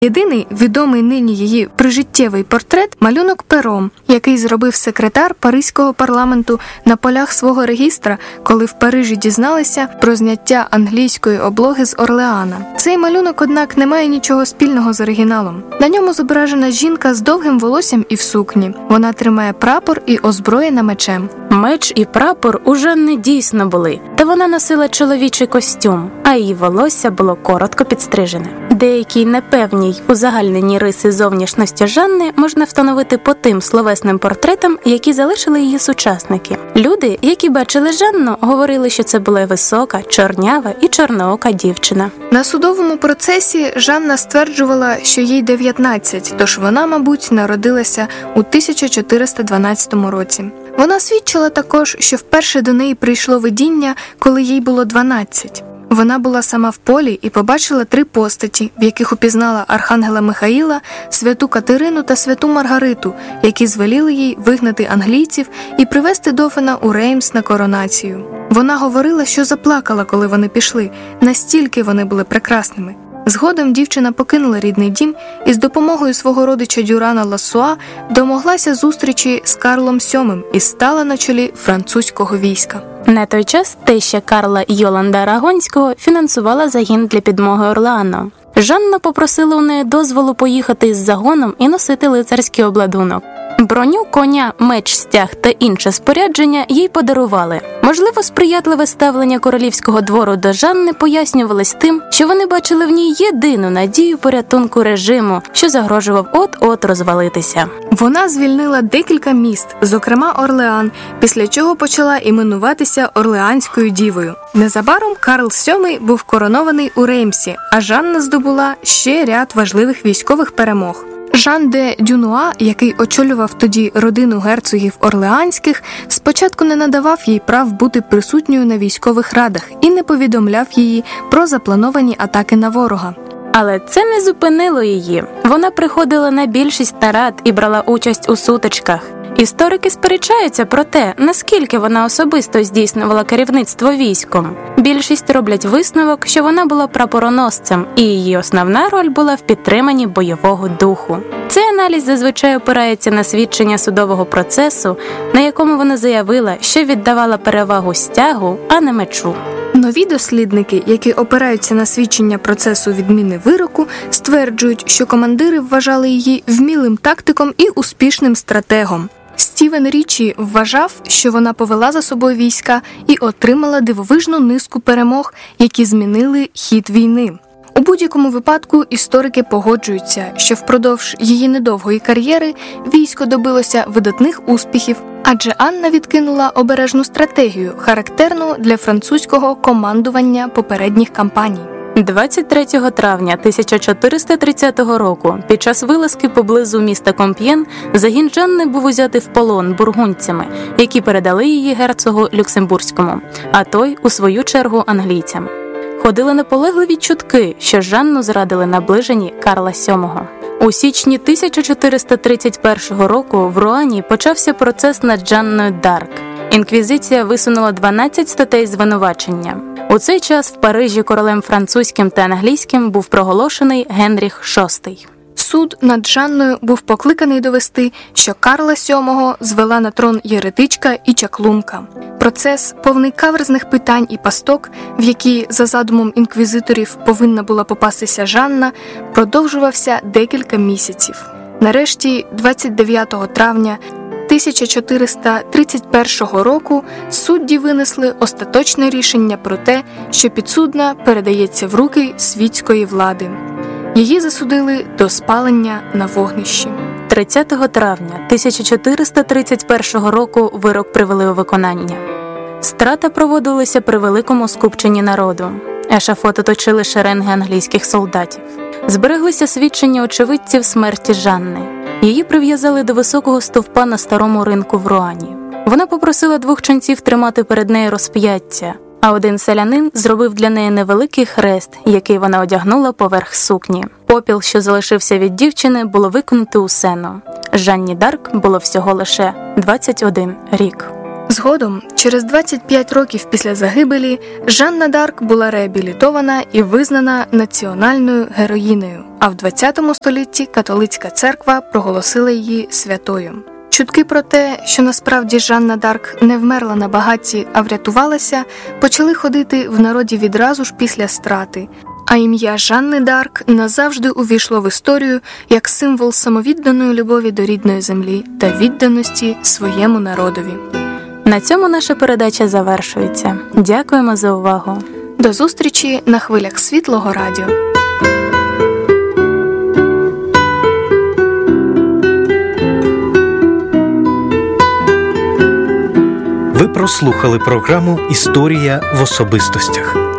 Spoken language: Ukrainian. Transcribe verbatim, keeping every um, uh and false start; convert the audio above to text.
Єдиний відомий нині її прижиттєвий портрет – малюнок пером, який зробив секретар Паризького парламенту на полях свого регістра, коли в Парижі дізналися про зняття англійської облоги з Орлеана. Цей малюнок, однак, не має нічого спільного з оригіналом. На ньому зображена жінка з довгим волоссям і в сукні. Вона тримає прапор і озброєна мечем. Меч і прапор у Жанни дійсно були, та вона носила чоловічий костюм, а її волосся було коротко підстрижене. Деякі непевні й узагальнені риси зовнішності Жанни можна встановити по тим словесним портретам, які залишили її сучасники. Люди, які бачили Жанну, говорили, що це була висока, чорнява і чорноока дівчина. На судовому процесі Жанна стверджувала, що їй дев'ятнадцять, тож вона, мабуть, народилася у тисяча чотириста дванадцятому році. Вона свідчила також, що вперше до неї прийшло видіння, коли їй було дванадцять. Вона була сама в полі і побачила три постаті, в яких упізнала архангела Михаїла, святу Катерину та святу Маргариту, які звеліли їй вигнати англійців і привезти Дофена у Реймс на коронацію. Вона говорила, що заплакала, коли вони пішли, настільки вони були прекрасними. Згодом дівчина покинула рідний дім і з допомогою свого родича Дюрана Лассуа домоглася зустрічі з Карлом сьомим і стала на чолі французького війська. На той час теща Карла Йоланда Арагонського фінансувала загін для підмоги Орлеану. Жанна попросила у неї дозволу поїхати з загоном і носити лицарський обладунок. Броню, коня, меч, стяг та інше спорядження їй подарували. Можливо, сприятливе ставлення королівського двору до Жанни пояснювалось тим, що вони бачили в ній єдину надію порятунку режиму, що загрожував от-от розвалитися. Вона звільнила декілька міст, зокрема Орлеан, після чого почала іменуватися Орлеанською дівою. Незабаром Карл сьомий був коронований у Реймсі, а Жанна здобула ще ряд важливих військових перемог. Жан де Дюнуа, який очолював тоді родину герцогів Орлеанських, спочатку не надавав їй прав бути присутньою на військових радах і не повідомляв її про заплановані атаки на ворога. Але це не зупинило її. Вона приходила на більшість нарад і брала участь у сутичках. Історики сперечаються про те, наскільки вона особисто здійснювала керівництво військом. Більшість роблять висновок, що вона була прапороносцем, і її основна роль була в підтриманні бойового духу. Цей аналіз зазвичай опирається на свідчення судового процесу, на якому вона заявила, що віддавала перевагу стягу, а не мечу. Нові дослідники, які опираються на свідчення процесу відміни вироку, стверджують, що командири вважали її вмілим тактиком і успішним стратегом. Стівен Річі вважав, що вона повела за собою війська і отримала дивовижну низку перемог, які змінили хід війни. У будь-якому випадку історики погоджуються, що впродовж її недовгої кар'єри військо добилося видатних успіхів, адже Анна відкинула обережну стратегію, характерну для французького командування попередніх кампаній. двадцять третього травня тисяча чотириста тридцятого року під час вилазки поблизу міста Комп'єн загін Жанни був узятий в полон бургундцями, які передали її герцогу Люксембурзькому, а той, у свою чергу, англійцям. Ходили наполегливі чутки, що Жанну зрадили наближені Карла сьомого. У січні тисяча чотириста тридцять першого року в Руані почався процес над Жанною Дарк. Інквізиція висунула дванадцять статей звинувачення. У цей час в Парижі королем французьким та англійським був проголошений Генріх шостий. Суд над Жанною був покликаний довести, що Карла сьомого звела на трон єретичка і чаклунка. Процес, повний каверзних питань і пасток, в які за задумом інквізиторів повинна була попастися Жанна, продовжувався декілька місяців. Нарешті, двадцять дев'ятого травня тисяча чотириста тридцять першого року судді винесли остаточне рішення про те, що підсудна передається в руки світської влади. Її засудили до спалення на вогнищі. тридцятого травня тисяча чотириста тридцять першого року вирок привели у виконання. Страта проводилася при великому скупченні народу. Ешафот оточили шеренги англійських солдатів. Збереглися свідчення очевидців смерті Жанни. Її прив'язали до високого стовпа на старому ринку в Руані. Вона попросила двох ченців тримати перед нею розп'яття, а один селянин зробив для неї невеликий хрест, який вона одягнула поверх сукні. Попіл, що залишився від дівчини, було викинуто у сену. Жанні Дарк було всього лише двадцять один рік. Згодом, через двадцять п'ять років після загибелі, Жанна д'Арк була реабілітована і визнана національною героїнею, а в двадцятому столітті католицька церква проголосила її святою. Чутки про те, що насправді Жанна д'Арк не вмерла на багатті, а врятувалася, почали ходити в народі відразу ж після страти, а ім'я Жанни д'Арк назавжди увійшло в історію як символ самовідданої любові до рідної землі та відданості своєму народові. На цьому наша передача завершується. Дякуємо за увагу. До зустрічі на хвилях Світлого радіо. Ви прослухали програму «Історія в особистостях».